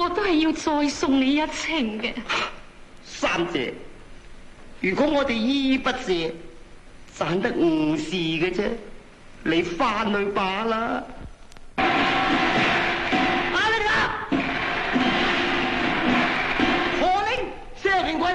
我都係要再送你一程嘅。 三姐，如果我哋依依不捨，賺得誤事嘅啫，你翻去罷啦。